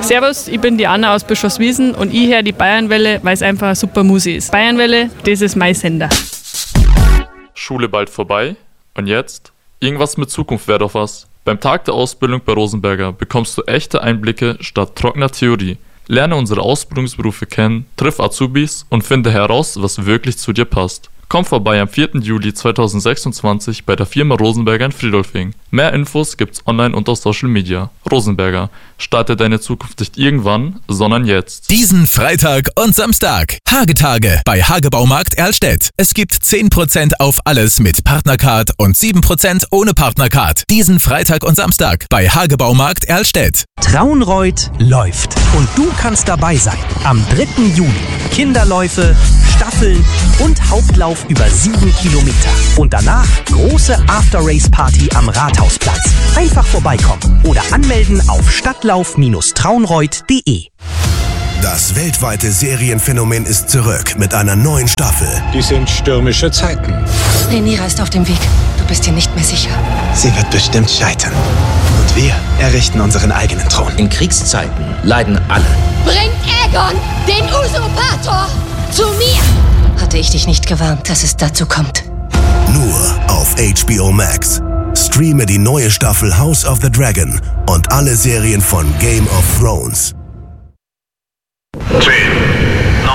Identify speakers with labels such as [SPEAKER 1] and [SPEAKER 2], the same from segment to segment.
[SPEAKER 1] Servus, ich bin die Anna aus Bischofswiesen und ich höre die Bayernwelle, weil es einfach eine super Musik ist. Bayernwelle, das ist mein Sender.
[SPEAKER 2] Schule bald vorbei und jetzt? Irgendwas mit Zukunft wäre doch was. Beim Tag der Ausbildung bei Rosenberger bekommst du echte Einblicke statt trockener Theorie. Lerne unsere Ausbildungsberufe kennen, triff Azubis und finde heraus, was wirklich zu dir passt. Komm vorbei am 4. Juli 2026 bei der Firma Rosenberger in Friedolfing. Mehr Infos gibt's online und auf Social Media. Rosenberger, starte deine Zukunft nicht irgendwann, sondern jetzt.
[SPEAKER 3] Diesen Freitag und Samstag. Hagetage bei Hagebaumarkt Erlstedt. Es gibt 10% auf alles mit Partnercard und 7% ohne Partnercard. Diesen Freitag und Samstag bei Hagebaumarkt Erlstedt.
[SPEAKER 4] Traunreut läuft. Und du kannst dabei sein. Am 3. Juli. Kinderläufe, Staffeln und Hauptlauf über 7 Kilometer. Und danach große After-Race-Party am Rathausplatz. Einfach vorbeikommen oder anmelden auf stadtlauf-traunreut.de.
[SPEAKER 5] Das weltweite Serienphänomen ist zurück mit einer neuen Staffel.
[SPEAKER 6] Die sind stürmische Zeiten.
[SPEAKER 7] Rhaenyra ist auf dem Weg. Du bist dir nicht mehr sicher.
[SPEAKER 8] Sie wird bestimmt scheitern. Und wir errichten unseren eigenen Thron.
[SPEAKER 9] In Kriegszeiten leiden alle.
[SPEAKER 10] Bringt Aegon, den Usurpator, zu mir!
[SPEAKER 7] Hatte ich dich nicht gewarnt, dass es dazu kommt.
[SPEAKER 5] Nur auf HBO Max. Streame die neue Staffel House of the Dragon und alle Serien von Game of Thrones.
[SPEAKER 11] 10, 9,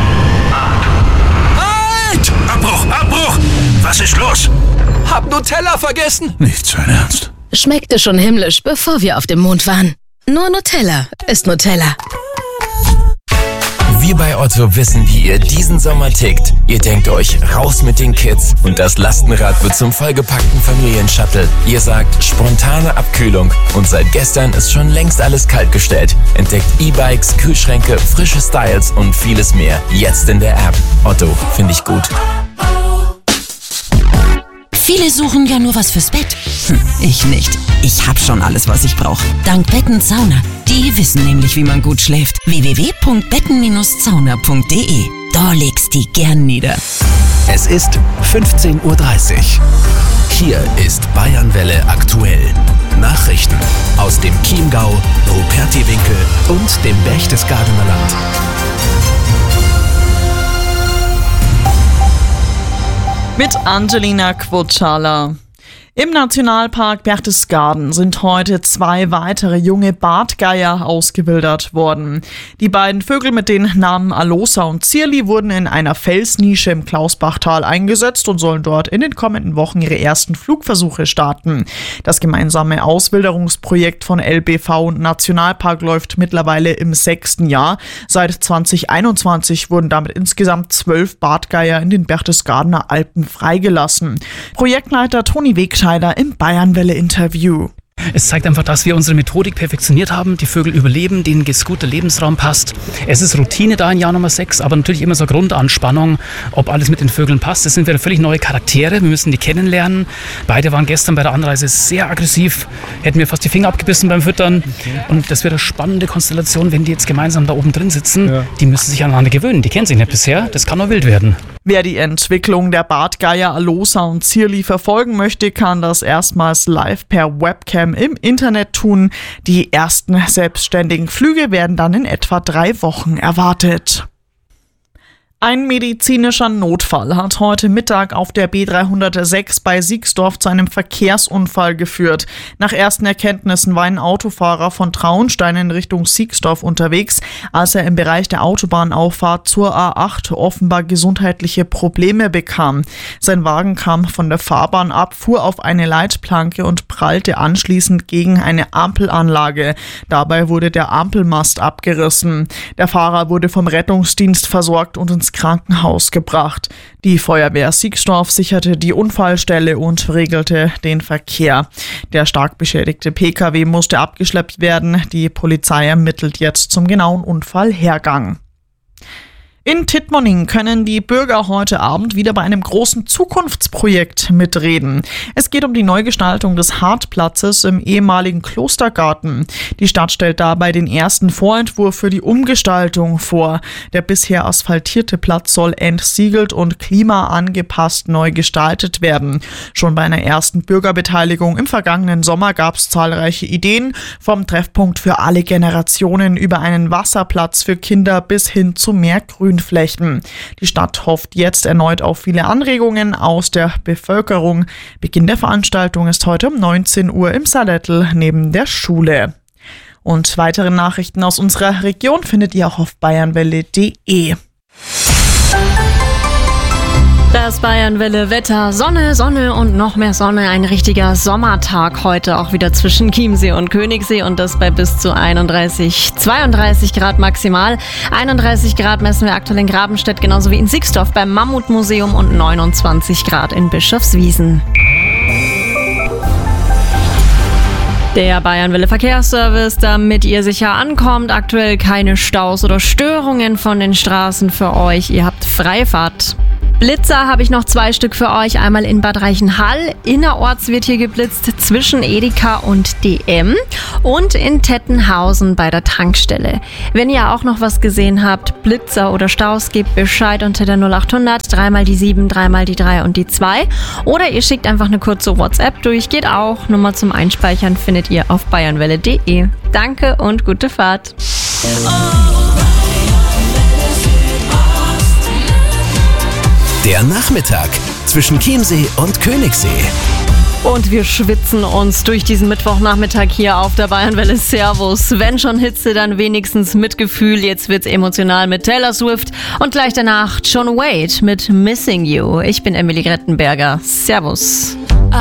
[SPEAKER 11] 8.
[SPEAKER 12] Halt! Abbruch! Was ist los?
[SPEAKER 13] Hab Nutella vergessen!
[SPEAKER 12] Nicht sein Ernst.
[SPEAKER 14] Schmeckte schon himmlisch, bevor wir auf dem Mond waren. Nur Nutella ist Nutella.
[SPEAKER 15] Wir bei Otto wissen, wie ihr diesen Sommer tickt. Ihr denkt euch, raus mit den Kids und das Lastenrad wird zum vollgepackten Familienshuttle. Ihr sagt, spontane Abkühlung und seit gestern ist schon längst alles kaltgestellt. Entdeckt E-Bikes, Kühlschränke, frische Styles und vieles mehr. Jetzt in der App. Otto, finde ich gut.
[SPEAKER 14] Viele suchen ja nur was fürs Bett. Ich nicht. Ich hab schon alles, was ich brauche. Dank Betten Sauna. Die wissen nämlich, wie man gut schläft. www.betten-zauner.de. Da legst die gern nieder.
[SPEAKER 3] Es ist 15:30 Uhr. Hier ist Bayernwelle aktuell. Nachrichten aus dem Chiemgau, Rupertiwinkel und dem Berchtesgadener Land.
[SPEAKER 16] Mit Angelina Quotschala. Im Nationalpark Berchtesgaden sind heute 2 weitere junge Bartgeier ausgewildert worden. Die beiden Vögel mit den Namen Alosa und Zierli wurden in einer Felsnische im Klausbachtal eingesetzt und sollen dort in den kommenden Wochen ihre ersten Flugversuche starten. Das gemeinsame Auswilderungsprojekt von LBV und Nationalpark läuft mittlerweile im 6. Jahr. Seit 2021 wurden damit insgesamt 12 Bartgeier in den Berchtesgadener Alpen freigelassen. Projektleiter Toni Wegscheider im Bayernwelle-Interview.
[SPEAKER 17] Es zeigt einfach, dass wir unsere Methodik perfektioniert haben. Die Vögel überleben, denen ein guter Lebensraum passt. Es ist Routine da in Jahr Nummer 6, aber natürlich immer so Grundanspannung, ob alles mit den Vögeln passt. Es sind wieder völlig neue Charaktere, wir müssen die kennenlernen. Beide waren gestern bei der Anreise sehr aggressiv, hätten mir fast die Finger abgebissen beim Füttern. Okay. Und das wird eine spannende Konstellation, wenn die jetzt gemeinsam da oben drin sitzen. Ja. Die müssen sich aneinander gewöhnen, die kennen sich nicht bisher, das kann noch wild werden.
[SPEAKER 16] Wer die Entwicklung der Bartgeier Alosa und Zierli verfolgen möchte, kann das erstmals live per Webcam im Internet tun. Die ersten selbstständigen Flüge werden dann in etwa 3 Wochen erwartet. Ein medizinischer Notfall hat heute Mittag auf der B306 bei Siegsdorf zu einem Verkehrsunfall geführt. Nach ersten Erkenntnissen war ein Autofahrer von Traunstein in Richtung Siegsdorf unterwegs, als er im Bereich der Autobahnauffahrt zur A8 offenbar gesundheitliche Probleme bekam. Sein Wagen kam von der Fahrbahn ab, fuhr auf eine Leitplanke und prallte anschließend gegen eine Ampelanlage. Dabei wurde der Ampelmast abgerissen. Der Fahrer wurde vom Rettungsdienst versorgt und ins Krankenhaus gebracht. Die Feuerwehr Siegsdorf sicherte die Unfallstelle und regelte den Verkehr. Der stark beschädigte Pkw musste abgeschleppt werden. Die Polizei ermittelt jetzt zum genauen Unfallhergang. In Tittmoning können die Bürger heute Abend wieder bei einem großen Zukunftsprojekt mitreden. Es geht um die Neugestaltung des Hartplatzes im ehemaligen Klostergarten. Die Stadt stellt dabei den ersten Vorentwurf für die Umgestaltung vor. Der bisher asphaltierte Platz soll entsiegelt und klimaangepasst neu gestaltet werden. Schon bei einer ersten Bürgerbeteiligung im vergangenen Sommer gab es zahlreiche Ideen, vom Treffpunkt für alle Generationen über einen Wasserplatz für Kinder bis hin zu mehr Grünflächen. Die Stadt hofft jetzt erneut auf viele Anregungen aus der Bevölkerung. Beginn der Veranstaltung ist heute um 19 Uhr im Salettl neben der Schule. Und weitere Nachrichten aus unserer Region findet ihr auch auf bayernwelle.de.
[SPEAKER 18] Das Bayernwelle Wetter, Sonne, Sonne und noch mehr Sonne. Ein richtiger Sommertag heute auch wieder zwischen Chiemsee und Königssee und das bei bis zu 32 Grad maximal. 31 Grad messen wir aktuell in Grabenstedt, genauso wie in Sixdorf beim Mammutmuseum und 29 Grad in Bischofswiesen. Der Bayernwelle Verkehrsservice, damit ihr sicher ankommt. Aktuell keine Staus oder Störungen von den Straßen für euch. Ihr habt Freifahrt. Blitzer habe ich noch 2 Stück für euch. Einmal in Bad Reichenhall. Innerorts wird hier geblitzt zwischen Edeka und DM. Und in Tettenhausen bei der Tankstelle. Wenn ihr auch noch was gesehen habt, Blitzer oder Staus, gebt Bescheid unter der 0800 3 mal die 7, 3 mal die 3 und die 2. Oder ihr schickt einfach eine kurze WhatsApp durch. Geht auch. Nummer zum Einspeichern findet ihr auf bayernwelle.de. Danke und gute Fahrt.
[SPEAKER 5] Der Nachmittag zwischen Chiemsee und Königssee.
[SPEAKER 18] Und wir schwitzen uns durch diesen Mittwochnachmittag hier auf der Bayernwelle. Servus. Wenn schon Hitze, dann wenigstens Mitgefühl. Jetzt wird's emotional mit Taylor Swift und gleich danach John Wade mit Missing You. Ich bin Emily Grettenberger. Servus.